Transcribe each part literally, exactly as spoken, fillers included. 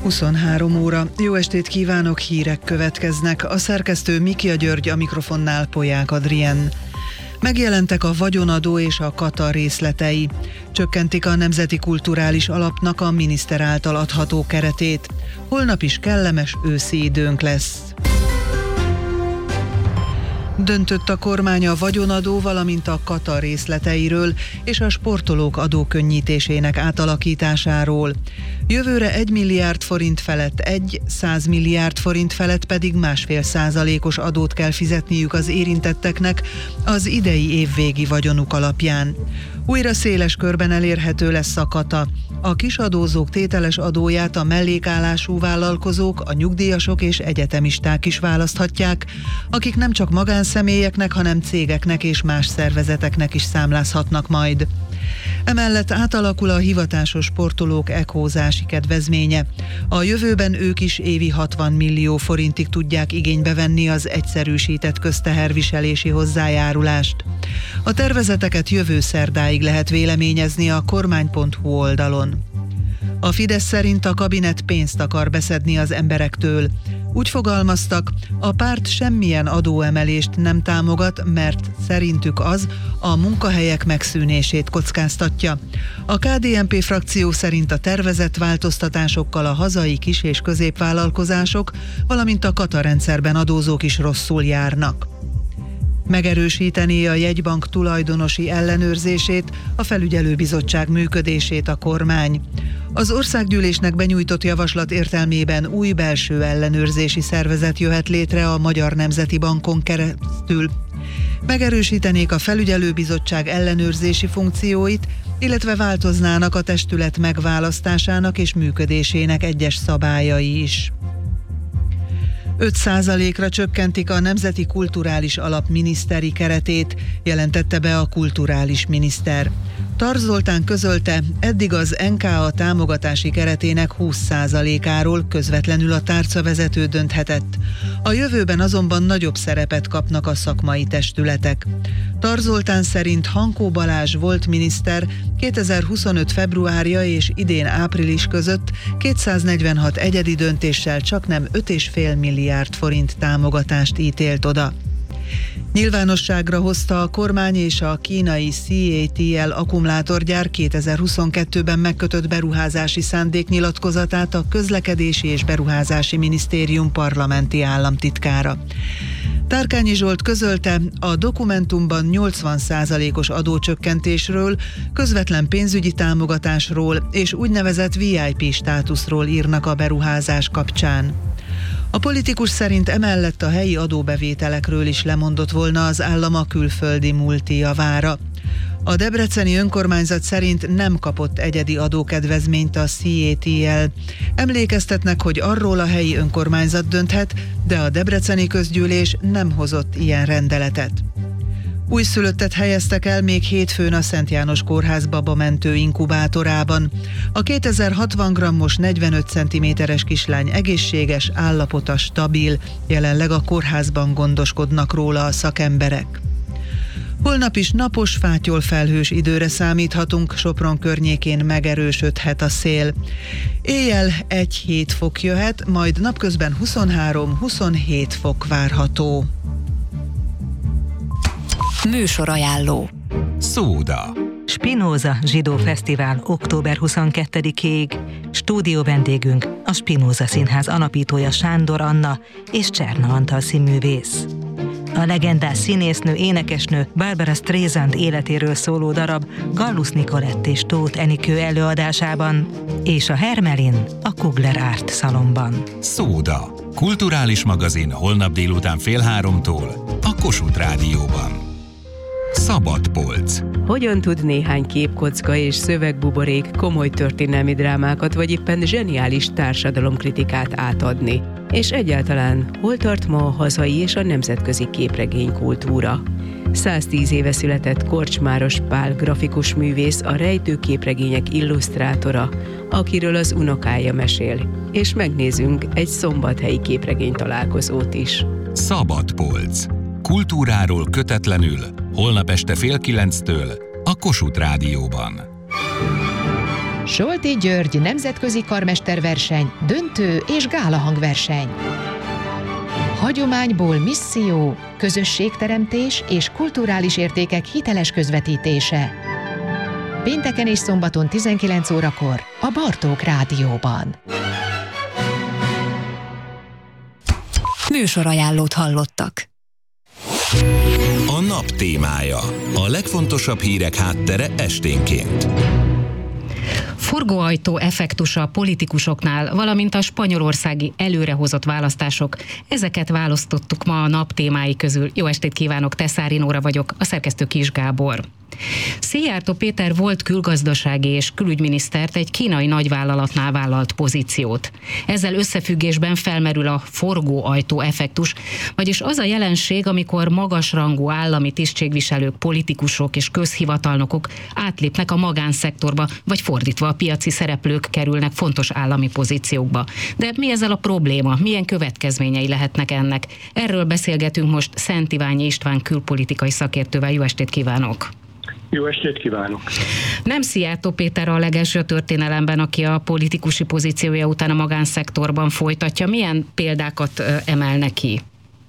huszonhárom óra. Jó estét kívánok, hírek következnek. A szerkesztő Mikia György, a mikrofonnál Polyák Adrien. Megjelentek a vagyonadó és a kata részletei. Csökkentik a Nemzeti Kulturális Alapnak a miniszter által adható keretét. Holnap is kellemes őszi időnk lesz. Döntött a kormány a vagyonadó, valamint a kata részleteiről és a sportolók adókönnyítésének átalakításáról. Jövőre egy milliárd forint felett egy, száz milliárd forint felett pedig másfél százalékos adót kell fizetniük az érintetteknek az idei évvégi vagyonuk alapján. Újra széles körben elérhető lesz a kata. A kisadózók tételes adóját a mellékállású vállalkozók, a nyugdíjasok és egyetemisták is választhatják, akik nem csak magánszemélyeknek, hanem cégeknek és más szervezeteknek is számlázhatnak majd. Emellett átalakul a hivatásos sportolók ekózási kedvezménye. A jövőben ők is évi hatvan millió forintig tudják igénybe venni az egyszerűsített közteherviselési hozzájárulást. A tervezeteket jövő szerdáig lehet véleményezni a kormány pont hu oldalon. A Fidesz szerint a kabinet pénzt akar beszedni az emberektől. Úgy fogalmaztak, a párt semmilyen adóemelést nem támogat, mert szerintük az a munkahelyek megszűnését kockáztatja. A ká dé en pé frakció szerint a tervezett változtatásokkal a hazai kis- és középvállalkozások, valamint a kata rendszerben adózók is rosszul járnak. Megerősítené a jegybank tulajdonosi ellenőrzését, a felügyelőbizottság működését a kormány. Az országgyűlésnek benyújtott javaslat értelmében új belső ellenőrzési szervezet jöhet létre a Magyar Nemzeti Bankon keresztül. Megerősítenék a felügyelőbizottság ellenőrzési funkcióit, illetve változnának a testület megválasztásának és működésének egyes szabályai is. öt százalékra csökkentik a Nemzeti Kulturális Alap miniszteri keretét, jelentette be a kulturális miniszter. Tarz Zoltán közölte, eddig az en ká á támogatási keretének húsz százalékáról közvetlenül a tárcavezető dönthetett. A jövőben azonban nagyobb szerepet kapnak a szakmai testületek. Tarz Zoltán szerint Hankó Balázs volt miniszter kétezer-huszonöt februárja és idén április között kétszáznegyvenhat egyedi döntéssel csaknem öt egész öt milliárd forint támogatást ítélt oda. Nyilvánosságra hozta a kormány és a kínai cé á té el akkumulátorgyár kétezer-huszonkettőben megkötött beruházási szándéknyilatkozatát a Közlekedési és Beruházási Minisztérium parlamenti államtitkára. Tárkányi Zsolt közölte, a dokumentumban nyolcvan százalékos adócsökkentésről, közvetlen pénzügyi támogatásról és úgynevezett vé i pé státuszról írnak a beruházás kapcsán. A politikus szerint emellett a helyi adóbevételekről is lemondott volna az állam a külföldi multi javára. A debreceni önkormányzat szerint nem kapott egyedi adókedvezményt a cé á té el. Emlékeztetnek, hogy arról a helyi önkormányzat dönthet, de a debreceni közgyűlés nem hozott ilyen rendeletet. Újszülöttet helyeztek el még hétfőn a Szent János Kórház babamentő inkubátorában. A kétezer-hatvan grammos negyvenöt centiméteres kislány egészséges, állapota stabil, jelenleg a kórházban gondoskodnak róla a szakemberek. Holnap is napos, fátyol-felhős időre számíthatunk, Sopron környékén megerősödhet a szél. Éjjel egy-hét fok jöhet, majd napközben huszonhárom-huszonhét fok várható. Műsorajánló. Szóda. Spinoza Zsidó Fesztivál október huszonkettedikéig. Stúdió vendégünk a Spinoza Színház alapítója Sándor Anna és Cserna Antal színművész. A legendás színésznő, énekesnő Barbara Streisand életéről szóló darab Gallus Nicolette és Tóth Enikő előadásában, és a Hermelin a Kugler Art Szalonban. Szóda. Kulturális magazin holnap délután fél háromtól a Kossuth Rádióban. Szabad polc. Hogyan tud néhány képkocka és szövegbuborék komoly történelmi drámákat vagy éppen zseniális társadalomkritikát átadni? És egyáltalán hol tart ma a hazai és a nemzetközi képregénykultúra? száztíz éve született Korcsmáros Pál grafikus művész, a rejtő képregények illusztrátora, akiről az unokája mesél, és megnézünk egy szombathelyi képregény találkozót is. Szabad polc. Kultúráról kötetlenül, holnap este fél kilenctől a Kossuth Rádióban. Solti György nemzetközi karmesterverseny, döntő és gálahangverseny. Hagyományból misszió, közösségteremtés és kulturális értékek hiteles közvetítése. Pénteken és szombaton tizenkilenc órakor a Bartók Rádióban. Műsorajánlót hallottak. A nap témája. A legfontosabb hírek háttere esténként. Forgóajtó effektusa a politikusoknál, valamint a spanyolországi előrehozott választások. Ezeket választottuk ma a nap témái közül. Jó estét kívánok, Teszári Nóra vagyok, a szerkesztő Kis Gábor. Szijjártó Péter volt külgazdasági és külügyminisztert egy kínai nagyvállalatnál vállalt pozíciót. Ezzel összefüggésben felmerül a forgóajtó effektus, vagyis az a jelenség, amikor magasrangú állami tisztségviselők, politikusok és közhivatalnokok átlépnek a magánszektorba, vagy fordítva a piaci szereplők kerülnek fontos állami pozíciókba. De mi ezzel a probléma? Milyen következményei lehetnek ennek? Erről beszélgetünk most Szent Iványi István külpolitikai szakértővel. Jó estét kívánok! Jó estét kívánok! Nem Szijjártó Péter a legelső a történelemben, aki a politikusi pozíciója után a magánszektorban folytatja. Milyen példákat emelnek ki?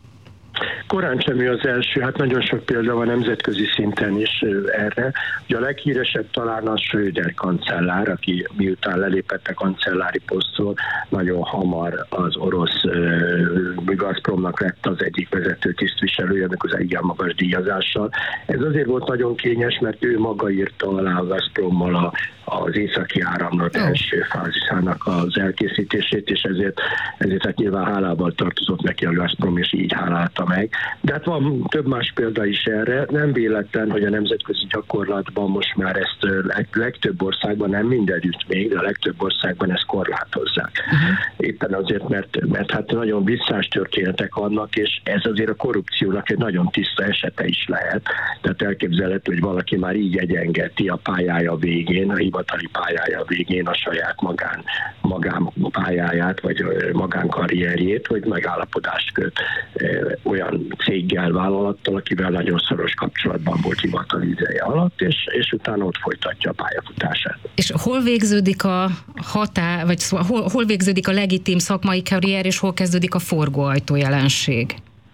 Korán sem ő az első, hát nagyon sok példa van nemzetközi szinten is erre. Ugye a leghíresebb talán a Schröder kancellár, aki miután lelépett a kancellári posztról, nagyon hamar az orosz uh, Gazpromnak lett az egyik vezető tisztviselője, az igen magas díjazással. Ez azért volt nagyon kényes, mert ő maga írta alá a Gazprommal a, az északi áramlat első fázisának az elkészítését, és ezért, ezért hát nyilván hálával tartozott neki a Gazprom, és így hálálta meg. De hát van több más példa is erre. Nem véletlen, hogy a nemzetközi gyakorlatban most már ezt legtöbb országban, nem mindenütt még, de a legtöbb országban ezt korlátozzák. Uh-huh. Éppen azért, mert, mert hát nagyon visszás történetek vannak, és ez azért a korrupciónak egy nagyon tiszta esete is lehet. Tehát elképzelhető, hogy valaki már így egyengeti a pályája végén, a hivatali pályája végén a saját magán, magán pályáját, vagy magánkarrierjét, vagy megállapodást köt olyan céggel, vállalattal, akivel nagyon szoros kapcsolatban volt hivatali ideje alatt, és, és utána ott folytatja a pályafutását. És hol végződik a határ, vagy hol, hol végződik a legitim szakmai karrier, és hol kezdődik a forgóajtó jelenség?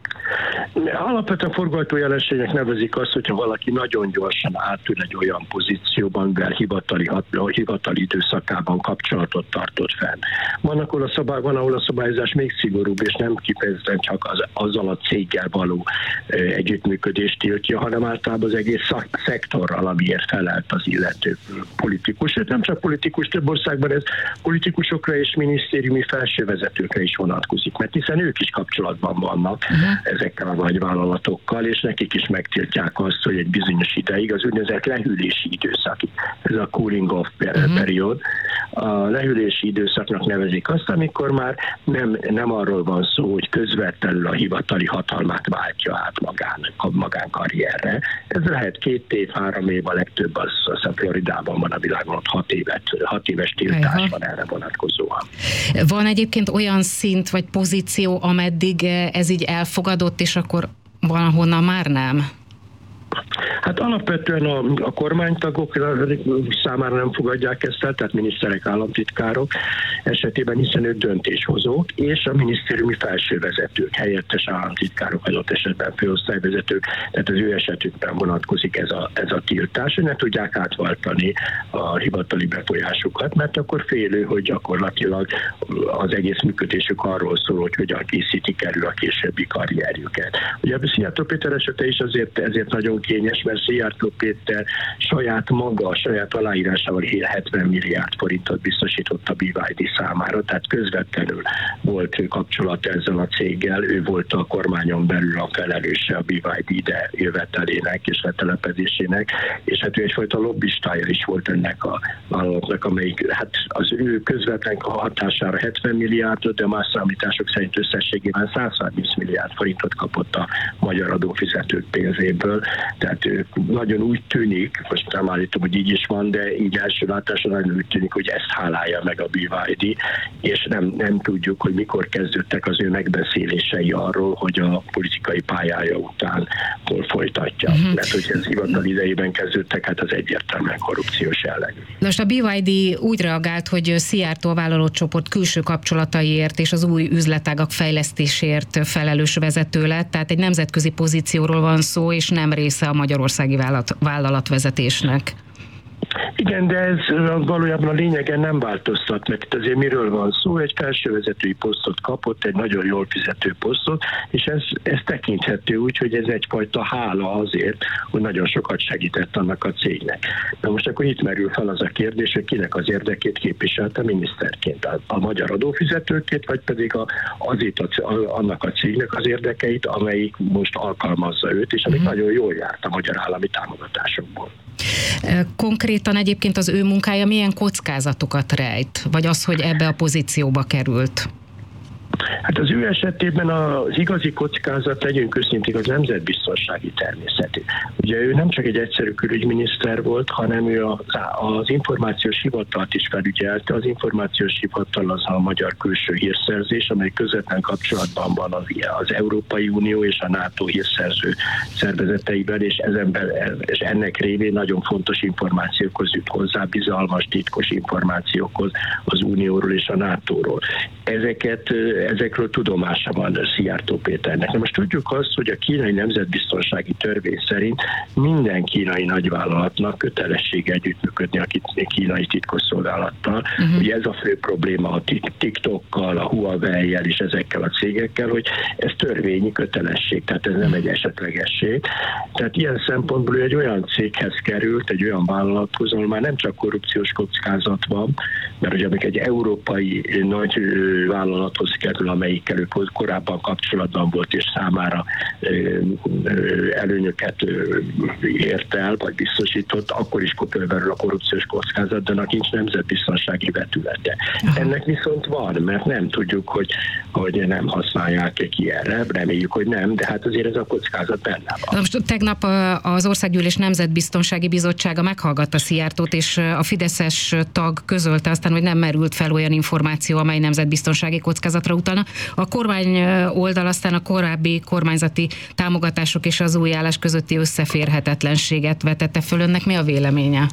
Alapvetően forgóajtó jelenségnek nevezik azt, hogyha valaki nagyon gyorsan átül egy olyan pozícióban, mivel hivatali, hivatali időszakában kapcsolatot tartott fenn. Van, ahol a, szabály, van, ahol a szabályozás még szigorúbb, és nem kifejezetten csak az, azzal a céggel való e, együttműködést tiltja, hanem általában az egész szak, szektorral, amiért felelt az illető politikus. Nem csak politikus, több országban ez politikusokra és minisztériumi felsővezetőkre is vonatkozik, mert hiszen ők is kapcsolatban vannak uh-huh. ezekkel a nagyvállalatokkal, és nekik is megtiltják azt, hogy egy bizonyos ideig az úgynevezett lehűlési időszak, ez a cooling off uh-huh. period, a lehűlési időszaknak nevezik azt, amikor már nem, nem arról van szó, hogy közvetlenül a hivatali hatalmát váltja át magán, magánkarrierre. Ez lehet két év, három év, a legtöbb az, az a Floridában van a világon, ott hat, évet, hat éves tiltás Ajha. van erre vonatkozóan. Van egyébként olyan szint vagy pozíció, ameddig ez így elfogadott, és akkor valahonnan már nem? Hát alapvetően a, a kormánytagok számára nem fogadják ezt el, tehát miniszterek, államtitkárok esetében, hiszen ők döntéshozók, és a minisztériumi felsővezetők, helyettes államtitkárok, adott esetben főosztályvezetők, tehát az ő esetükben vonatkozik ez a, ez a tiltás, hogy ne tudják átváltani a hivatali befolyásukat, mert akkor félő, hogy gyakorlatilag az egész működésük arról szól, hogy hogyan készítik elő a későbbi karrierjüket. Ugye a Szijjártó Péter esete is azért, ezért nagyon kényes, mert Szijjártó Péter saját maga, a saját aláírásával hetven milliárd forintot biztosított a bé vé dé számára, tehát közvetlenül volt kapcsolat ezzel a céggel, ő volt a kormányon belül a felelőse a bé vé dé ide jövetelének és letelepedésének, és hát ő egyfajta lobbistája is volt ennek a vállalatnak, amelyik hát az ő közvetlen hatására hetven milliárdot, de más számítások szerint összességében százharminc milliárd forintot kapott a magyar adófizetők pénzéből, tehát ő nagyon úgy tűnik, most nem állítom, hogy így is van, de így első látásra nagyon úgy tűnik, hogy ezt hálálja meg a bé vé dé, és nem, nem tudjuk, hogy mikor kezdődtek az ő megbeszélései arról, hogy a politikai pályája után hol folytatja. Uh-huh. Mert hogy ez hivatal idejében kezdődtek, hát az egyértelműen korrupciós jellegű. Most a bé vé dé úgy reagált, hogy Szijjártó vállalatcsoport külső kapcsolataiért és az új üzletágak fejlesztésért felelős vezető lett, tehát egy nemzetközi pozícióról van szó, és nem része a magyarországi vállalat, vállalatvezetésnek. Igen, de ez valójában a lényegen nem változtat meg. Itt azért miről van szó? Egy felsővezetői posztot kapott, egy nagyon jól fizető posztot, és ez, ez tekinthető úgy, hogy ez egyfajta hála azért, hogy nagyon sokat segített annak a cégnek. Na most akkor itt merül fel az a kérdés, hogy kinek az érdekét képviselte miniszterként. A, a magyar adófizetőkét, vagy pedig a, azért a, a, annak a cégnek az érdekeit, amelyik most alkalmazza őt, és amik mm. nagyon jól járt a magyar állami támogatásokból. Konkrétan egyébként az ő munkája milyen kockázatokat rejt? Vagy az, hogy ebbe a pozícióba került? Hát az ő esetében az igazi kockázat, legyünk őszinték, az nemzetbiztonsági természetű. Ugye ő nem csak egy egyszerű külügyminiszter volt, hanem ő az, az információs hivatalt is felügyelte. Az információs hivatal az a magyar külső hírszerzés, amely közvetlen kapcsolatban van az, az Európai Unió és a NATO hírszerző szervezeteiben, és, ezen, és ennek révén nagyon fontos információkhoz jut hozzá, bizalmas, titkos információkhoz az Unióról és a nátóról. Ezeket Ezekről tudomása van Szijjártó Péternek. Na most tudjuk azt, hogy a kínai nemzetbiztonsági törvény szerint minden kínai nagyvállalatnak kötelessége együttműködni a kínai titkosszolgálattal. Uh-huh. Ugye ez a fő probléma a TikTokkal, a Huawei-jel és ezekkel a cégekkel, hogy ez törvényi kötelesség, tehát ez nem egy esetlegesség. Tehát ilyen szempontból egy olyan céghez került, egy olyan vállalathoz, ahol már nem csak korrupciós kockázat van, mert ugye amik egy európai nagy vállalathoz kerül, amelyikkel ő korábban kapcsolatban volt, és számára előnyöket ért el, vagy biztosított, akkor is fölmerül a korrupciós kockázat, de annak nincs nemzetbiztonsági vetülete. Aha. Ennek viszont van, mert nem tudjuk, hogy, hogy nem használják ki erre, reméljük, hogy nem, de hát azért ez a kockázat benne van. Most tegnap az Országgyűlés Nemzetbiztonsági Bizottsága meghallgatta Szijjártót, és a fideszes tag közölte aztán, hogy nem merült fel olyan információ, amely nemzetbiztonsági kockázatra utalna. A kormány oldal aztán a korábbi kormányzati támogatások és az új állás közötti összeférhetetlenséget vetette föl. Önnek mi a véleménye?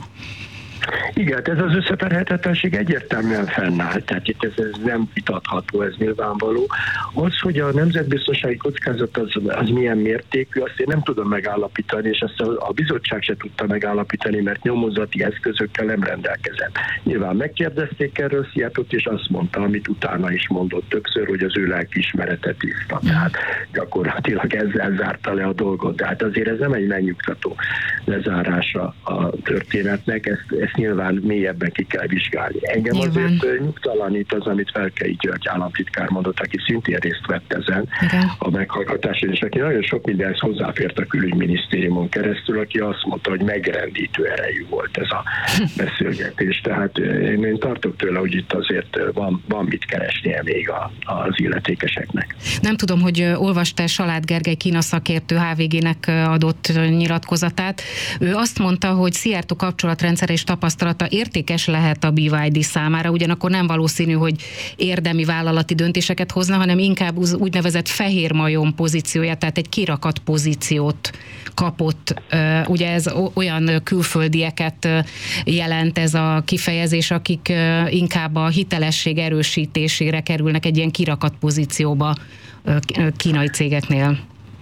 Igen, ez az összeférhetetlenség egyértelműen fennáll, tehát itt ez, ez nem vitatható, ez nyilvánvaló. Az, hogy a nemzetbiztonsági kockázat az, az milyen mértékű, azt én nem tudom megállapítani, és ezt a, a bizottság se tudta megállapítani, mert nyomozati eszközökkel nem rendelkezett. Nyilván megkérdezték erről Szijjártót, és azt mondta, amit utána is mondott többször, hogy az ő lelkiismerete tiszta. Tehát gyakorlatilag ezzel zárta le a dolgot. De hát azért ez nem egy megnyugtató lezárása a történetnek, ezt, ezt nyilván mélyebben ki kell vizsgálni. Engem nyilván azért nyugtalanít az, amit Felkei György államtitkár mondott, aki szintén részt vett ezen igen. a meghallgatáson, és aki nagyon sok mindenhez hozzáfért a külügyminisztériumon keresztül, aki azt mondta, hogy megrendítő erejű volt ez a beszélgetés. Tehát én, én tartok tőle, hogy itt azért van, van mit keresnie még a, az illetékeseknek. Nem tudom, hogy olvastál Salád Gergely Kína szakértő há vé gének adott nyilatkozatát. Ő azt mondta, hogy Szijjártó kapcsolatrendszer és tapasztalata értékes lehet a bé vé dé számára, ugyanakkor nem valószínű, hogy érdemi vállalati döntéseket hozna, hanem inkább úgynevezett fehér majom pozíciója, tehát egy kirakat pozíciót kapott. Ugye ez olyan külföldieket jelent ez a kifejezés, akik inkább a hitelesség erősítésére kerülnek egy ilyen kirakat pozícióba kínai cégeknél.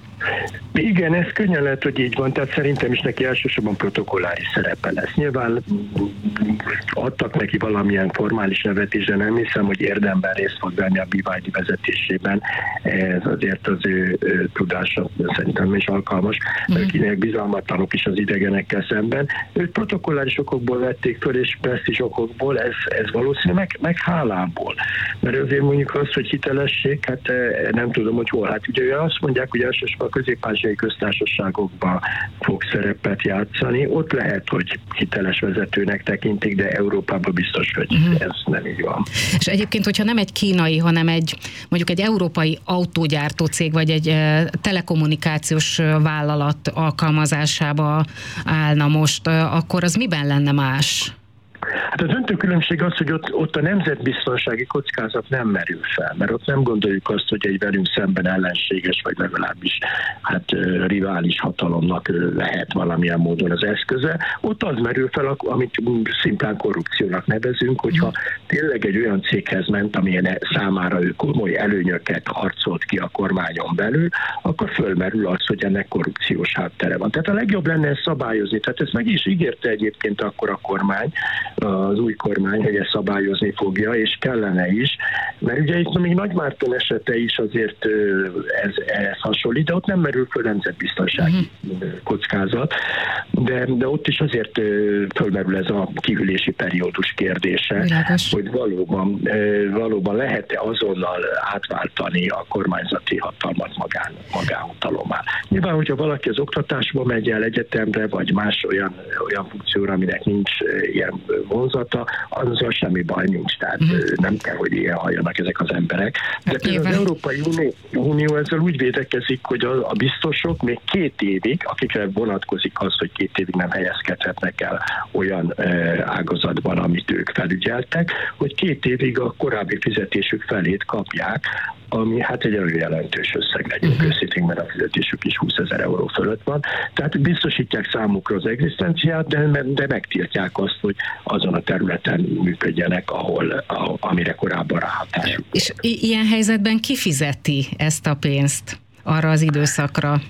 Igen, ez könnyen lehet, hogy így van, tehát szerintem is neki elsősorban protokolláris szerepe lesz. Nyilván adtak neki valamilyen formális nevet is, de nem hiszem, hogy érdemben részt fog venni a bé vé dé vezetésében. Ez azért az ő, ő tudása szerintem is alkalmas, mm. kinek bizalmatlanok is az idegenekkel szemben. Őt protokolláris okokból vették föl, és presztízs okokból, ez, ez valószínű, meg, meg hálából. Mert azért mondjuk az, hogy hitelesség, hát nem tudom, hogy hol. Hát ugye azt mondják, hogy elsősorban a közép-ázsiai ázsiai köztársaságokban fog szerepet játszani. Ott lehet, hogy hiteles vezetőnek tekintik, de Európában biztos, hogy uh-huh. ez nem így van. És egyébként, hogyha nem egy kínai, hanem egy mondjuk egy európai autógyártó cég, vagy egy telekommunikációs vállalat alkalmazásába állna most, akkor az miben lenne más? Hát a döntő különbség az, hogy ott, ott a nemzetbiztonsági kockázat nem merül fel, mert ott nem gondoljuk azt, hogy egy velünk szemben ellenséges, vagy legalábbis hát rivális hatalomnak lehet valamilyen módon az eszköze. Ott az merül fel, amit szimplán korrupciónak nevezünk, hogyha tényleg egy olyan céghez ment, amilyen számára ő komoly előnyöket harcolt ki a kormányon belül, akkor fölmerül az, hogy ennek korrupciós háttere van. Tehát a legjobb lenne ezt szabályozni. Tehát ezt meg is ígérte egyébként akkor a kormány, az új kormány, hogy ezt szabályozni fogja, és kellene is, mert ugye itt még Nagy Márton esete is azért ez, ez hasonlít, de ott nem merül föl nemzetbiztonsági uh-huh. kockázat, de, de ott is azért fölmerül ez a kihűlési periódus kérdése, Világos. hogy valóban, valóban lehet-e azonnal átváltani a kormányzati hatalmat magán, magánhatalommá. Nyilván, hogyha valaki az oktatásba megy el egyetemre, vagy más olyan, olyan funkcióra, aminek nincs ilyen vonzata, azzal semmi baj nincs, tehát mm. nem kell, hogy ilyen halljanak ezek az emberek. De hát például az Európai Unió, Unió ezzel úgy védekezik, hogy a, a biztosok még két évig, akikre vonatkozik az, hogy két évig nem helyezkedhetnek el olyan e, ágazatban, amit ők felügyeltek, hogy két évig a korábbi fizetésük felét kapják, ami hát egy elő jelentős összeg legyen uh-huh. őszintén, mert a fizetésük is húszezer euró fölött van. Tehát biztosítják számukra az egzisztenciát, de, de megtiltják azt, hogy azon a területen működjenek, ahol, a, amire korábban ráhatásuk. És i- ilyen helyzetben ki fizeti ezt a pénzt arra az időszakra?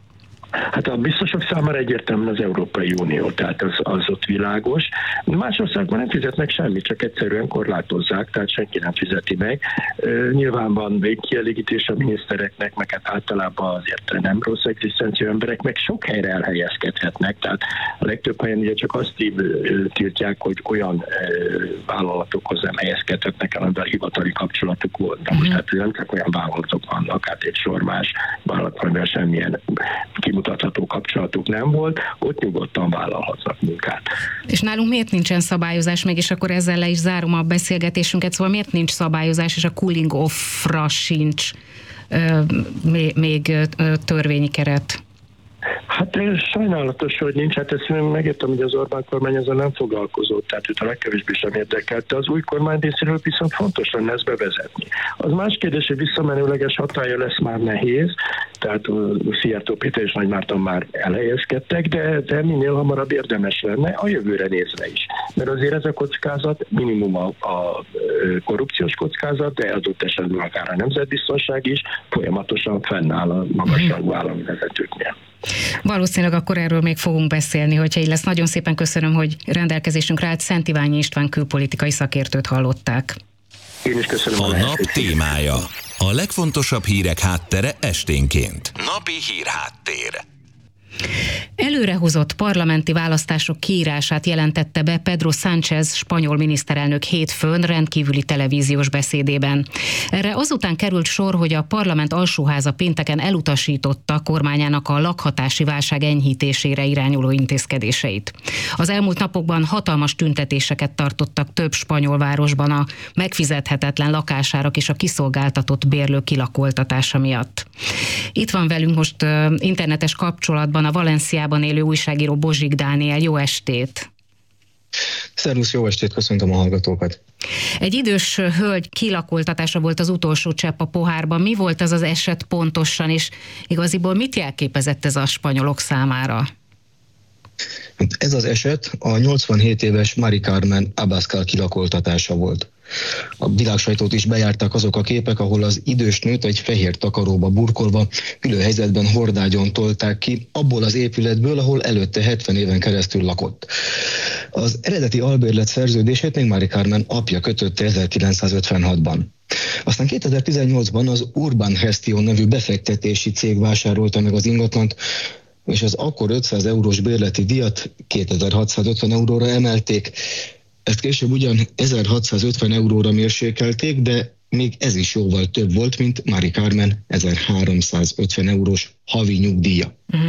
Hát a biztosok számára egyértelműen az Európai Unió, tehát az, az ott világos. Más országban nem fizetnek semmit, csak egyszerűen korlátozzák, tehát senki nem fizeti meg. Nyilván van végkielégítés a minisztereknek, meg hát általában azért nem rossz egzisztencia emberek, meg sok helyre elhelyezkedhetnek, tehát a legtöbb helyen ugye csak azt tiltják, hogy olyan vállalatokhoz nem helyezkedhetnek el, amivel hivatali kapcsolatuk volt. De most hát nem csak olyan vállalatok vannak, hát egy sor más vállalat, amivel semmilyen kimutatható kapcsolatuk nem volt, ott nyugodtan vállalhatnak munkát. És nálunk miért nincsen szabályozás, mégis akkor ezzel le is zárom a beszélgetésünket, szóval miért nincs szabályozás, és a cooling off-ra sincs ö, még, még ö, törvényi keret? Hát sajnálatos, hogy nincs, hát ezt megértem, hogy az Orbán kormány ezzel nem foglalkozott, tehát őt a legkevésbé sem érdekelte. Az új kormány részéről viszont fontos lenne ezt bevezetni. Az más kérdés, hogy visszamenőleges hatálya lesz már nehéz, tehát Szijjártó Péter és Nagy Márton már elhelyezkedtek, de, de minél hamarabb érdemes lenne a jövőre nézve is. Mert azért ez a kockázat minimum a, a korrupciós kockázat, de adott esetben akár a nemzetbiztonság is folyamatosan fennáll a magasrangú állami vezetőknél. Valószínűleg akkor erről még fogunk beszélni, hogyha így lesz. Nagyon szépen köszönöm, hogy rendelkezésünkre állt. Szent Iványi István külpolitikai szakértőt hallották. Én is köszönöm. A, a nap témája. A legfontosabb hírek háttere esténként. Napi hírháttér. Előrehozott parlamenti választások kiírását jelentette be Pedro Sánchez spanyol miniszterelnök hétfőn rendkívüli televíziós beszédében. Erre azután került sor, hogy a parlament alsóháza pénteken elutasította kormányának a lakhatási válság enyhítésére irányuló intézkedéseit. Az elmúlt napokban hatalmas tüntetéseket tartottak több spanyol városban a megfizethetetlen lakásárak és a kiszolgáltatott bérlők kilakoltatása miatt. Itt van velünk most uh, internetes kapcsolatban a Valenciában élő újságíró Bozsik Dániel. Jó estét! Szervusz, jó estét, köszöntöm a hallgatókat! Egy idős hölgy kilakoltatása volt az utolsó csepp a pohárban. Mi volt az az eset pontosan, és igaziból mit jelképezett ez a spanyolok számára? Ez az eset a nyolcvanhét éves Mari Carmen Abascal kilakoltatása volt. A világsajtót is bejárták azok a képek, ahol az idős nőt egy fehér takaróba burkolva ülő helyzetben hordágyon tolták ki abból az épületből, ahol előtte hetven éven keresztül lakott. Az eredeti albérlet szerződését még Mari Carmen apja kötötte ezerkilencszázötvenhatban. Aztán kétezer-tizennyolcban az Urban Gestion nevű befektetési cég vásárolta meg az ingatlant, és az akkor ötszáz eurós bérleti díjat kétezer-hatszázötven euróra emelték. Ezt később ugyan ezerhatszázötven euróra mérsékelték, de még ez is jóval több volt, mint Mari Carmen ezerháromszázötven eurós havi nyugdíja. Uh-huh.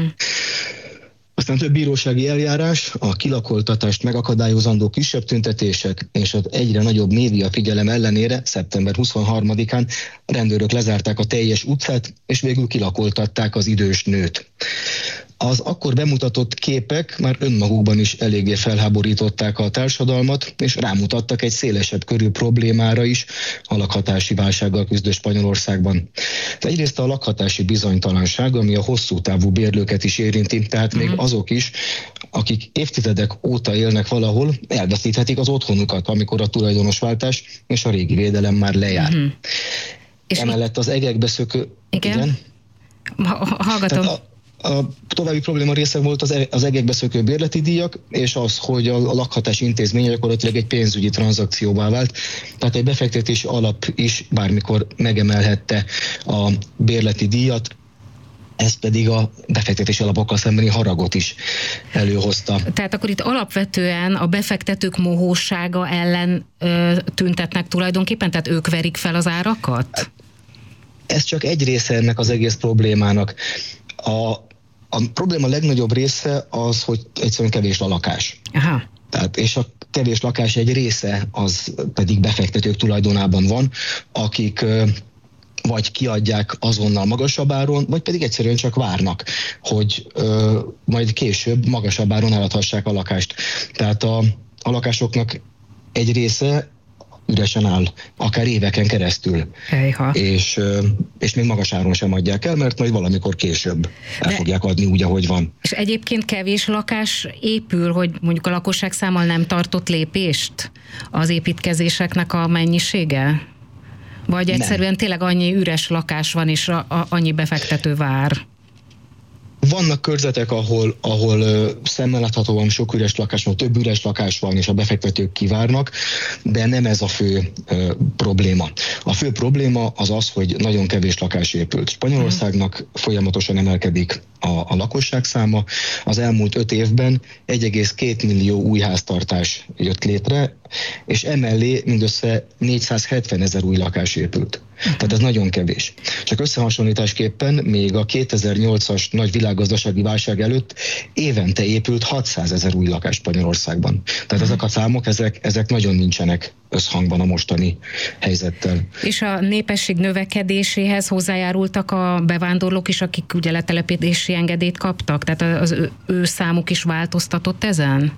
Aztán több bírósági eljárás, a kilakoltatást megakadályozandó kisebb tüntetések és az egyre nagyobb média figyelem ellenére szeptember huszonharmadikán a rendőrök lezárták a teljes utcát, és végül kilakoltatták az idős nőt. Az akkor bemutatott képek már önmagukban is eléggé felháborították a társadalmat, és rámutattak egy szélesebb körű problémára is a lakhatási válsággal küzdő Spanyolországban. De egyrészt a lakhatási bizonytalanság, ami a hosszú távú bérlőket is érinti, tehát uh-huh. még azok is, akik évtizedek óta élnek valahol, elveszíthetik az otthonukat, amikor a tulajdonosváltás és a régi védelem már lejár. Uh-huh. És emellett az egekbe szökő... Igen? Igen? Hallgatom. A további probléma része volt az, e- az egekbe szökő bérleti díjak, és az, hogy a, a lakhatási intézmény gyakorlatilag egy pénzügyi tranzakcióvá vált. Tehát egy befektetési alap is bármikor megemelhette a bérleti díjat, ez pedig a befektetési alapokkal szembeni haragot is előhozta. Tehát akkor itt alapvetően a befektetők mohósága ellen ö, tüntetnek tulajdonképpen, tehát ők verik fel az árakat? Ez csak egy része ennek az egész problémának. A, a probléma legnagyobb része az, hogy egyszerűen kevés a lakás. Aha. Tehát, és a kevés lakás egy része az pedig befektetők tulajdonában van, akik vagy kiadják azonnal magasabb áron, vagy pedig egyszerűen csak várnak, hogy ö, majd később magasabb áron eladhassák a lakást. Tehát a, a lakásoknak egy része üresen áll, akár éveken keresztül. Hejha. És, és még magas áron sem adják el, mert majd valamikor később el De, fogják adni úgy, ahogy van. És egyébként kevés lakás épül, hogy mondjuk a lakosság számmal nem tartott lépést az építkezéseknek a mennyisége? Vagy egyszerűen nem. Tényleg annyi üres lakás van, és a, a, annyi befektető vár? Vannak körzetek, ahol, ahol uh, szemmel láthatóan sok üres lakás van, több üres lakás van, és a befektetők kivárnak, de nem ez a fő uh, probléma. A fő probléma az az, hogy nagyon kevés lakás épült. Spanyolországnak folyamatosan emelkedik a, a lakosság száma. Az elmúlt öt évben egy egész két millió új háztartás jött létre, és emellé mindössze négyszázhetven ezer új lakás épült. Tehát ez nagyon kevés. Csak összehasonlításképpen még a kétezer-nyolcas nagy világgazdasági válság előtt évente épült hatszázezer új lakás Spanyolországban. Tehát ezek a számok, ezek, ezek nagyon nincsenek összhangban a mostani helyzettel. És a népesség növekedéséhez hozzájárultak a bevándorlók is, akik ugye letelepedési engedélyt kaptak? Tehát az ő, ő számuk is változtatott ezen?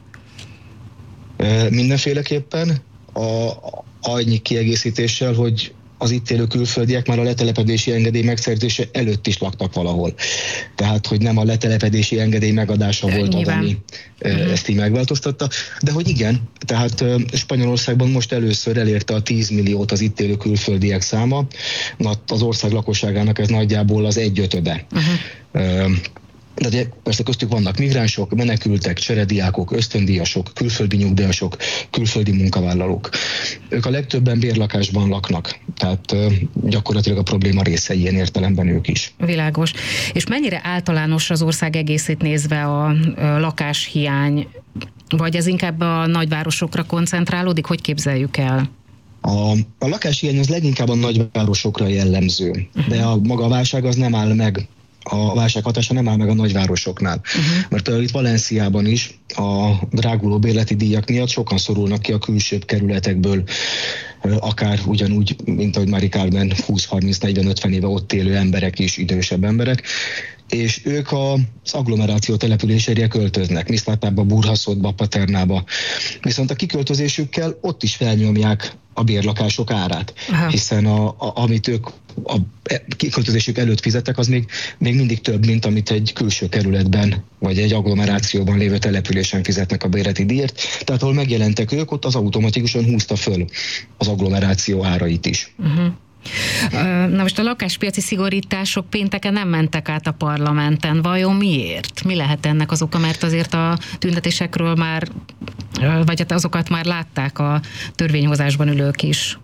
Mindenféleképpen a, annyi kiegészítéssel, hogy az itt élő külföldiek már a letelepedési engedély megszerzése előtt is laktak valahol. Tehát, hogy nem a letelepedési engedély megadása De volt nyilván. az, ami uh-huh. ezt így megváltoztatta. De hogy igen, tehát Spanyolországban most először elérte a tíz milliót az itt élő külföldiek száma. Az ország lakosságának ez nagyjából az egyötöde. Uh-huh. De ugye persze köztük vannak migránsok, menekültek, cserediákok, ösztöndíjasok, külföldi nyugdíjasok, külföldi munkavállalók. Ők a legtöbben bérlakásban laknak, tehát gyakorlatilag a probléma része ilyen értelemben ők is. Világos. És mennyire általános az ország egészét nézve a lakáshiány, vagy ez inkább a nagyvárosokra koncentrálódik? Hogy képzeljük el? A, a lakáshiány az leginkább a nagyvárosokra jellemző, uh-huh. de a maga a válság az nem áll meg. A válság hatása nem áll meg a nagyvárosoknál. Uh-huh. Mert uh, itt Valenciában is a dráguló bérleti díjak miatt sokan szorulnak ki a külsőbb kerületekből, uh, akár ugyanúgy, mint ahogy Mari Carmen húsz harminc negyven ötven éve ott élő emberek is, idősebb emberek, és ők az agglomeráció településére költöznek, Miszlátába, Burhaszotba, Paternába. Viszont a kiköltözésükkel ott is felnyomják a bérlakások árát, Aha. hiszen a, a, amit ők a kiköltözésük előtt fizettek, az még, még mindig több, mint amit egy külső kerületben, vagy egy agglomerációban lévő településen fizetnek a bérleti díjért. Tehát ahol megjelentek ők, ott az automatikusan húzta föl az agglomeráció árait is. Uh-huh. Na most a lakáspiaci szigorítások pénteken nem mentek át a parlamenten. Vajon miért? Mi lehet ennek az oka? Mert azért a tüntetésekről már, vagy azokat már látták a törvényhozásban ülők is.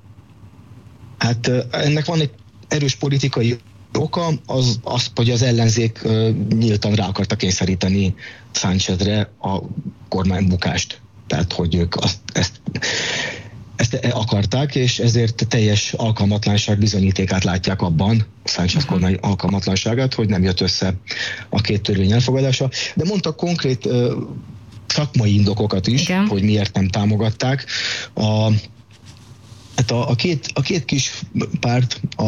Hát ennek van egy erős politikai oka, az, az hogy az ellenzék nyíltan rá akarta kényszeríteni Sánchezre a kormánybukást. Tehát, hogy ők azt, ezt ezt akarták, és ezért teljes alkalmatlanság bizonyítékát látják abban, Sánchez uh-huh. kormány alkalmatlanságát, hogy nem jött össze a két törvény elfogadása, de mondtak konkrét uh, szakmai indokokat is, igen. hogy miért nem támogatták. A, hát a, a, két, a két kis párt, a,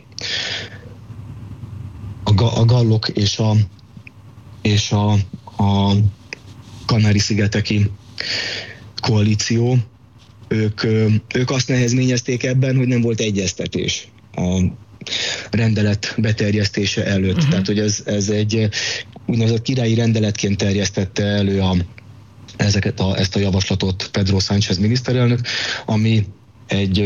a, a Gallok és a, és a, a Kanári-szigeteki koalíció, Ők, ők azt nehezményezték ebben, hogy nem volt egyeztetés a rendelet beterjesztése előtt. Uh-huh. Tehát, hogy ez, ez egy úgynevezett királyi rendeletként terjesztette elő a, ezeket a, ezt a javaslatot Pedro Sánchez miniszterelnök, ami egy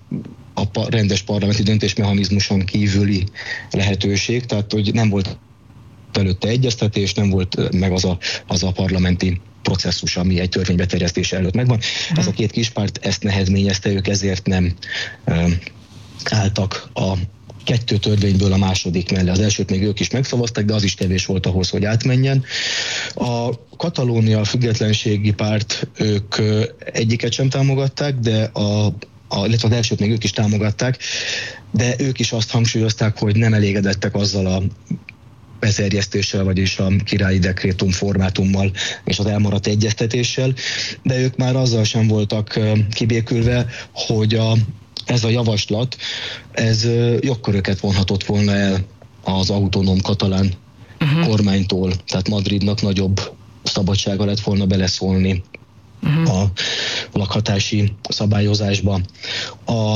a rendes parlamenti döntésmechanizmuson kívüli lehetőség, tehát, hogy nem volt előtte egyeztetés, nem volt meg az a, az a parlamenti processzus, ami egy törvény beterjesztése előtt megvan. Ez a két kispárt ezt nehezményezte, ők ezért nem um, álltak a kettő törvényből a második mellé. Az elsőt még ők is megszavazták, de az is kevés volt ahhoz, hogy átmenjen. A Katalónia függetlenségi párt, ők egyiket sem támogatták, de a, a, illetve az elsőt még ők is támogatták, de ők is azt hangsúlyozták, hogy nem elégedettek azzal a beterjesztéssel, vagyis a királyi dekrétum formátummal és az elmaradt egyeztetéssel, de ők már azzal sem voltak kibékülve, hogy a, ez a javaslat, ez jogköröket vonhatott volna el az autonóm katalán uh-huh. kormánytól, tehát Madridnak nagyobb szabadsága lett volna beleszólni uh-huh. a lakhatási szabályozásba. A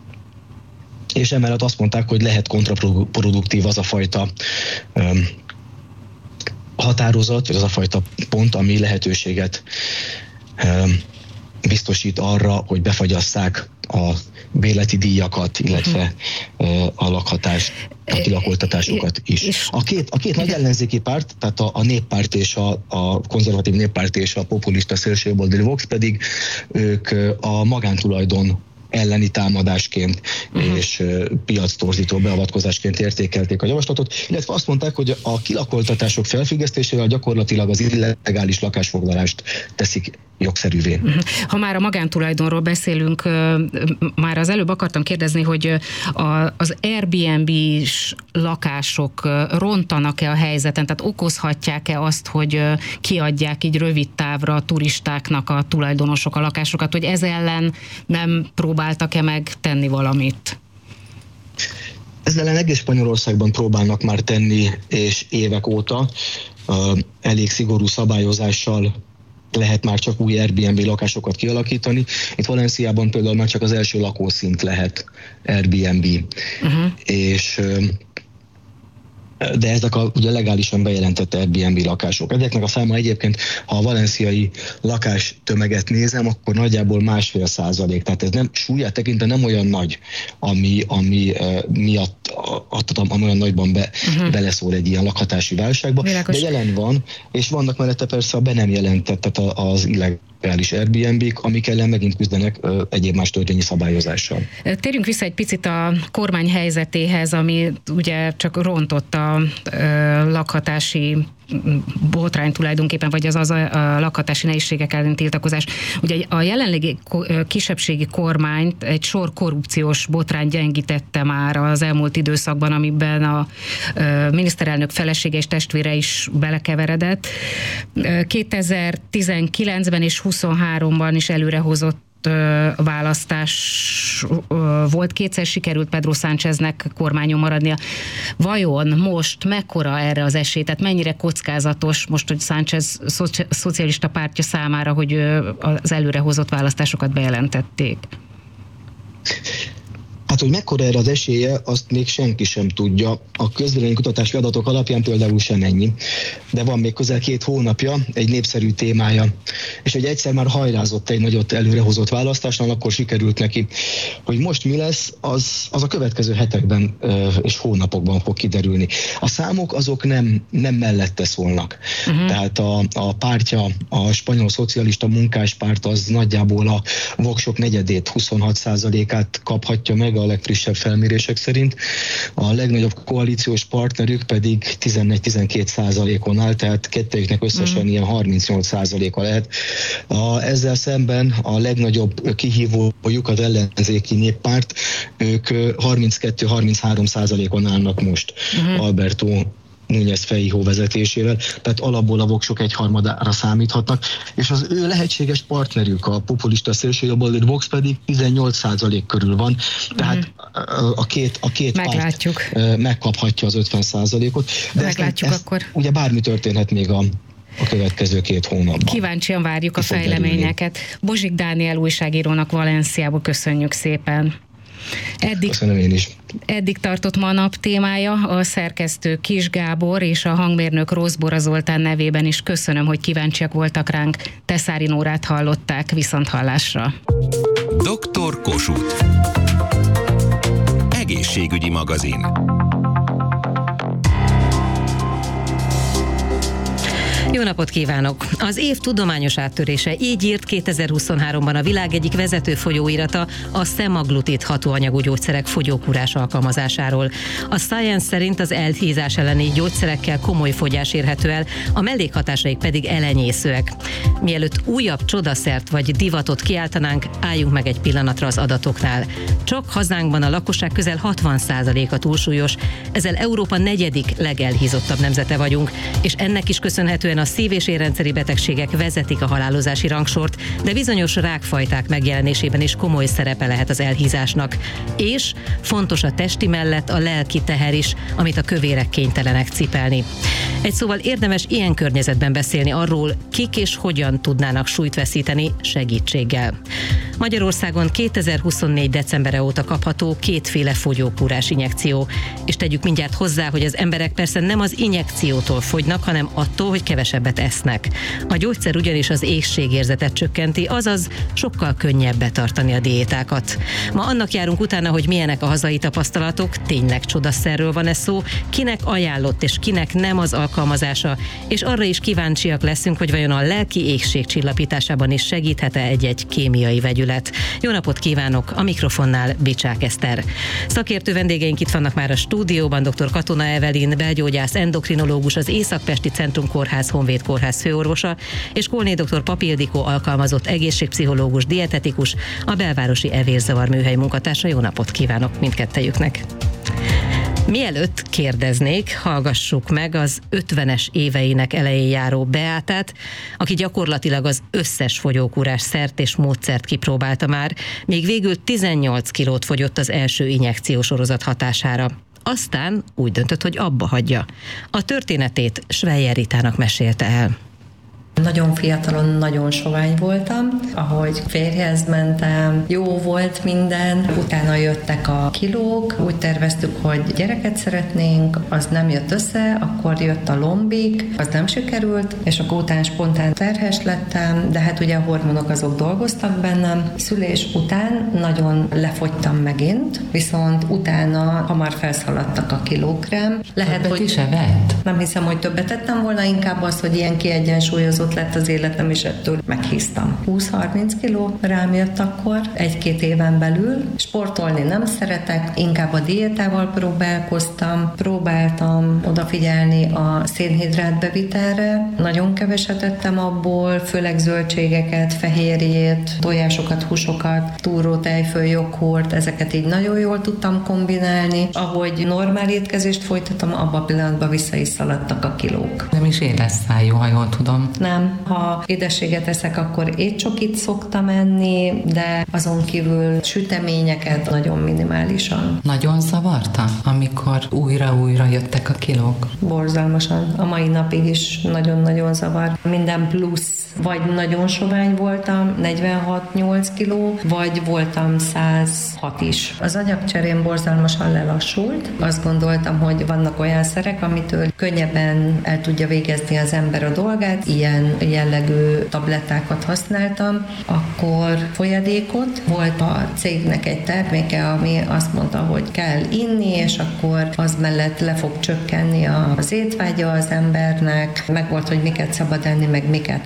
és emellett azt mondták, hogy lehet kontraproduktív az a fajta um, határozat, vagy az a fajta pont, ami lehetőséget um, biztosít arra, hogy befagyasszák a bérleti díjakat, illetve uh, a lakhatás, a kilakoltatásokat is. A két, a két nagy ellenzéki párt, tehát a, a néppárt és a, a konzervatív néppárt és a populista szélsőjobboldali Vox pedig ők a magántulajdon elleni támadásként uh-huh. és uh, piactorzító beavatkozásként értékelték a javaslatot, illetve azt mondták, hogy a kilakoltatások felfüggesztésével gyakorlatilag az illegális lakásfoglalást teszik jogszerűvé. Uh-huh. Ha már a magántulajdonról beszélünk, uh, már az előbb akartam kérdezni, hogy a, az Airbnb-s lakások uh, rontanak-e a helyzeten, tehát okozhatják-e azt, hogy uh, kiadják így rövid távra a turistáknak a tulajdonosok a lakásokat, hogy ez ellen nem próbáltak-e meg tenni valamit? Ezzel ellen egész Spanyolországban próbálnak már tenni, és évek óta uh, elég szigorú szabályozással lehet már csak új Airbnb lakásokat kialakítani. Itt Valenciában például már csak az első lakószint lehet Airbnb. Uh-huh. És uh, de ezek a ugye legálisan bejelentett Airbnb lakások. Ezeknek a száma egyébként, ha a valenciai lakástömeget nézem, akkor nagyjából másfél százalék. Tehát ez nem súlyát tekintve nem olyan nagy, ami, ami uh, miatt ami olyan nagyban be, uh-huh. beleszól egy ilyen lakhatási válságba. Világos. De jelen van, és vannak mellette persze a be nem jelentett, tehát az illegális Airbnb-k, amik ellen megint küzdenek uh, egyéb más törvényi szabályozással. Térjünk vissza egy picit a kormány helyzetéhez, ami ugye csak rontott a uh, lakhatási botrány tulajdonképpen, vagy az, az a, a lakhatási nehézségek ellen tiltakozás. Ugye a jelenlegi kisebbségi kormányt egy sor korrupciós botrány gyengítette már az elmúlt időszakban, amiben a, a miniszterelnök felesége és testvére is belekeveredett. kétezer-tizenkilencben és huszonháromban is előrehozott választás volt, kétszer sikerült Pedro Sáncheznek kormányon maradnia. Vajon most mekkora erre az esély? Tehát mennyire kockázatos most, hogy Sánchez szoci- szocialista pártja számára, hogy az előrehozott választásokat bejelentették? Hát, hogy mekkora erre az esélye, azt még senki sem tudja. A közvéleménykutatási adatok alapján például sem ennyi. De van még közel két hónapja, egy népszerű témája. És hogy egyszer már hajrázott egy nagyot előrehozott választásnál, akkor sikerült neki. Hogy most mi lesz, az, az a következő hetekben és hónapokban fog kiderülni. A számok azok nem, nem mellette szólnak. Uh-huh. Tehát a, a pártja, a spanyol szocialista munkáspárt az nagyjából a voksok negyedét, huszonhat százalékát kaphatja meg, a legfrissebb felmérések szerint. A legnagyobb koalíciós partnerük pedig tizennegy-tizenkét százalékon áll, tehát kettőjüknek összesen mm. ilyen harmincnyolc százaléka lehet. A, ezzel szemben a legnagyobb kihívójuk az ellenzéki néppárt, ők harminckettő-harminchárom százalékon állnak most mm. Alberto Núñez Feijóo vezetésével, tehát alapból a voksok egyharmadára számíthatnak, és az ő lehetséges partnerük, a populista szélsőjobboldali Vox pedig tizennyolc százalék körül van, tehát mm. a két, a két Meglátjuk. párt megkaphatja az ötven százalékot. De Meglátjuk ezt, akkor. Ezt, ugye bármi történhet még a a következő két hónapban. Kíváncsian várjuk a fejleményeket. Bozsik Dániel újságírónak Valenciából köszönjük szépen. Eddig, Köszönöm én is. Eddig tartott ma a nap témája, a szerkesztő Kis Gábor és a hangmérnök Roszbora Zoltán nevében is köszönöm, hogy kíváncsiak voltak ránk. Teszári Nórát hallották, viszonthallásra. doktor Kossuth. Egészségügyi magazin. Jó napot kívánok! Az év tudományos áttörése, így írt kétezer-huszonháromban a világ egyik vezető folyóirata a szemaglutid hatóanyagú gyógyszerek fogyókúrás alkalmazásáról. A Science szerint az elhízás elleni gyógyszerekkel komoly fogyás érhető el, a mellékhatásaik pedig elenyészőek. Mielőtt újabb csodaszert vagy divatot kiáltanánk, álljunk meg egy pillanatra az adatoknál. Csak hazánkban a lakosság közel hatvan százaléka túlsúlyos, ezzel Európa negyedik legelhízottabb nemzete vagyunk, és ennek is köszönhetően a szív- és érrendszeri betegségek vezetik a halálozási rangsort, de bizonyos rákfajták megjelenésében is komoly szerepe lehet az elhízásnak. És fontos a testi mellett a lelki teher is, amit a kövérek kénytelenek cipelni. Egy szóval érdemes ilyen környezetben beszélni arról, kik és hogyan tudnának súlyt veszíteni segítséggel. Magyarországon kétezer-huszonnégy decembere óta kapható kétféle fogyókúrás injekció, és tegyük mindjárt hozzá, hogy az emberek persze nem az injekciótól fogynak, hanem attól, hogy kevesebbet esznek. A gyógyszer ugyanis az éhségérzetet csökkenti, azaz sokkal könnyebb betartani a diétákat. Ma annak járunk utána, hogy milyenek a hazai tapasztalatok, tényleg csodaszerről van-e szó, kinek ajánlott és kinek nem az alkalmazása, és arra is kíváncsiak leszünk, hogy vajon a lelki éhség csillapításában is segíthet-e egy-egy kémiai vegyület. Jó napot kívánok, a mikrofonnál Bicsák Eszter. Szakértő vendégeink itt vannak már a stúdióban, dr. Katona Evelin, belgyógyász, endokrinológus, az Észak-Pesti Centrum Kórház Honvéd Kórház főorvosa, és Kolné dr. Pap Ildikó alkalmazott egészségpszichológus, dietetikus, a Belvárosi Evészavar Műhely munkatársa. Jó napot kívánok mindkettejüknek! Mielőtt kérdeznék, hallgassuk meg az ötvenes éveinek elején járó Beátát, aki gyakorlatilag az összes fogyókúrás szert és módszert kipróbálta már, még végül tizennyolc kilót fogyott az első injekciósorozat hatására. Aztán úgy döntött, hogy abba hagyja. A történetét Schweyer Ritának mesélte el. Nagyon fiatalon, nagyon sovány voltam, ahogy férjhez mentem, jó volt minden, utána jöttek a kilók, úgy terveztük, hogy gyereket szeretnénk, az nem jött össze, akkor jött a lombik, az nem sikerült, és akkor utána spontán terhes lettem, de hát ugye a hormonok azok dolgoztak bennem. Szülés után nagyon lefogytam megint, viszont utána hamar felszaladtak a kilókrem. Lehet, többet hogy is evett? Nem hiszem, hogy többet tettem volna, inkább az, hogy ilyen kiegyensúlyozott lett az életem, és ettől meghíztam. húsz-harminc kiló rám jött akkor, egy-két éven belül. Sportolni nem szeretek, inkább a diétával próbálkoztam, próbáltam odafigyelni a szénhidrát bevitelre. Nagyon keveset ettem abból, főleg zöldségeket, fehérjét, tojásokat, húsokat, túró, tejföl, joghurt, ezeket így nagyon jól tudtam kombinálni. Ahogy normál étkezést folytatom, abban a pillanatban vissza is szaladtak a kilók. Nem is édesszájú, ha jól tudom. Nem. Ha édességet eszek, akkor étcsokit szoktam enni, de azon kívül süteményeket nagyon minimálisan. Nagyon zavarta, amikor újra-újra jöttek a kilók? Borzalmasan. A mai napig is nagyon-nagyon zavar. Minden plusz, vagy nagyon sovány voltam, negyvenhat-nyolc kiló, vagy voltam száz hat is. Az agyagcserém borzalmasan lelassult. Azt gondoltam, hogy vannak olyan szerek, amitől könnyebben el tudja végezni az ember a dolgát. Ilyen jellegű tablettákat használtam, akkor folyadékot. Volt a cégnek egy terméke, ami azt mondta, hogy kell inni, és akkor az mellett le fog csökkenni az étvágya az embernek, meg volt, hogy miket szabad enni, meg miket nem.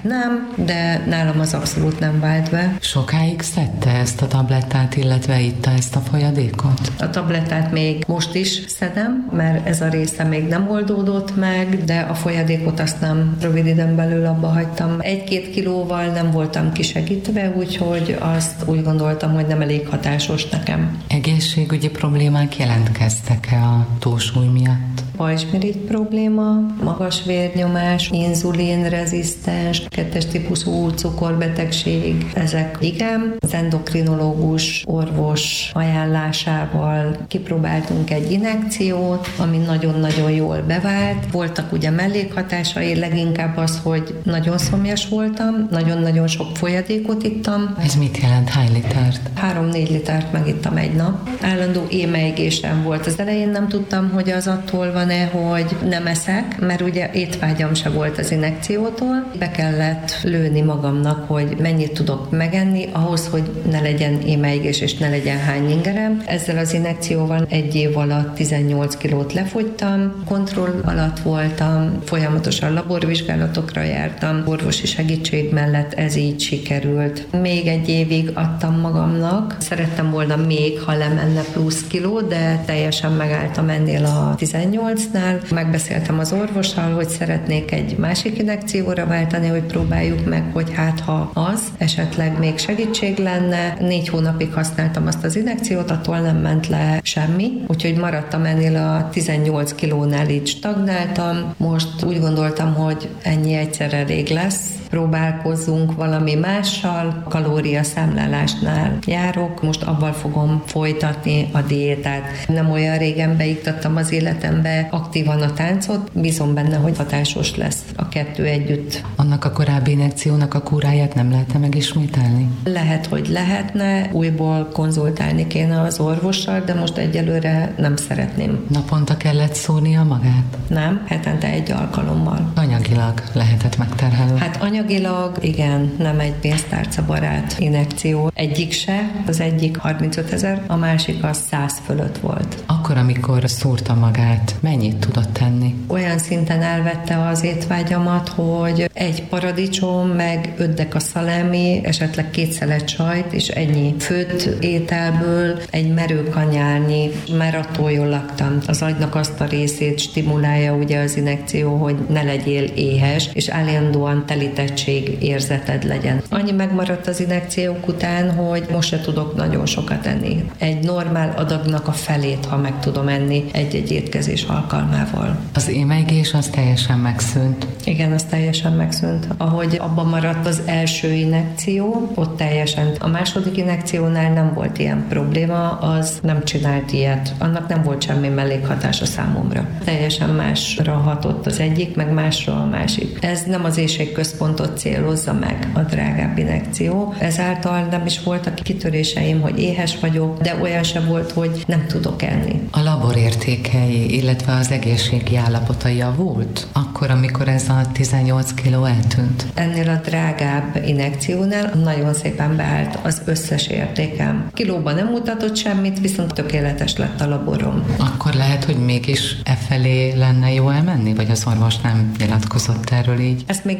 de nálam az abszolút nem vált be. Sokáig szedte ezt a tablettát, illetve itta ezt a folyadékot? A tablettát még most is szedem, mert ez a része még nem oldódott meg, de a folyadékot azt nem rövid időn belül abba hagytam. Egy-két kilóval nem voltam kisegítve, úgyhogy azt úgy gondoltam, hogy nem elég hatásos nekem. Egészségügyi problémák jelentkeztek-e a túlsúly miatt? Pajzsmirigy probléma, magas vérnyomás, inzulinrezisztens, kettes típusú cukorbetegség, ezek igen. Az endokrinológus orvos ajánlásával kipróbáltunk egy injekciót, ami nagyon-nagyon jól bevált. Voltak ugye mellékhatásai, leginkább az, hogy nagyon szomjas voltam, nagyon-nagyon sok folyadékot ittam. Ez mit jelent? Hány litert? Három-négy litert megittam egy nap. Állandó émeigésem volt. Az elején nem tudtam, hogy az attól van-e, hogy nem eszek, mert ugye étvágyam se volt az injekciótól. Be kellett lőni magamnak, hogy mennyit tudok megenni, ahhoz, hogy ne legyen émeigés és ne legyen hány ingerem. Ezzel az injekcióval egy év alatt tizennyolc kilót lefogytam, kontroll alatt voltam, folyamatosan laborvizsgálatokra jártam, orvosi segítség mellett ez így sikerült. Még egy évig adtam magamnak. Szerettem volna még, ha lemenne plusz kiló, de teljesen megálltam ennél a tizennyolcnál. Megbeszéltem az orvossal, hogy szeretnék egy másik injekcióra váltani, hogy próbáljuk meg, hogy hát ha az esetleg még segítség lenne. Négy hónapig használtam azt az injekciót, attól nem ment le semmi, úgyhogy maradtam ennél a tizennyolc kilónál, így stagnáltam. Most úgy gondoltam, hogy ennyi egyszer elég lesz, próbálkozzunk valami mással, kalóriaszámlálásnál járok, most abban fogom folytatni a diétát. Nem olyan régen beiktattam az életembe aktívan a táncot, bízom benne, hogy hatásos lesz a kettő együtt. Annak a korábbi injekciónak a kúráját nem lehetne megismételni? Lehet, hogy lehetne, újból konzultálni kéne az orvossal, de most egyelőre nem szeretném. Naponta kellett szórnia magát? Nem, hetente egy alkalommal. Anyagilag lehetett megterhelő? Hát anyagilag igen, nem egy pénztárcabarát injekció. Egyik se, az egyik harmincöt ezer, a másik az száz fölött volt. Akkor, amikor szúrta magát, mennyit tudott tenni? Olyan szinten elvette az étvágyamat, hogy egy paradicsom, meg öt deka szalámi, esetleg két szelet sajt, és ennyi főtt ételből egy merőkanyálnyi, már attól jól laktam. Az agynak azt a részét stimulálja ugye az injekció, hogy ne legyél éhes, és állandóan telítettség érzeted legyen. Annyi megmaradt az injekciók után, hogy most se tudok nagyon sokat enni. Egy normál adagnak a felét, ha meg tudom enni egy-egy étkezés alkalmával. Az émeigés az teljesen megszűnt? Igen, az teljesen megszűnt. Ahogy abban maradt az első injekció, ott teljesen. A második injekciónál nem volt ilyen probléma, az nem csinált ilyet. Annak nem volt semmi mellékhatása számomra. Teljesen másra hatott az egyik, meg másra a másik. Ez nem az éhségközpontot célozza meg, a drágább injekció. Ezáltal nem is voltak kitöréseim, hogy éhes vagyok, de olyan sem volt, hogy nem tudok enni. A laborértékei, illetve az egészségi állapotai javult? Akkor, amikor ez a tizennyolc kiló eltűnt? Ennél a drágább injekciónál nagyon szépen beállt az összes értékem. Kilóban nem mutatott semmit, viszont tökéletes lett a laborom. Akkor lehet, hogy mégis e felé lenne jó elmenni, vagy az orvos nem nyilatkozott erről így? Ezt még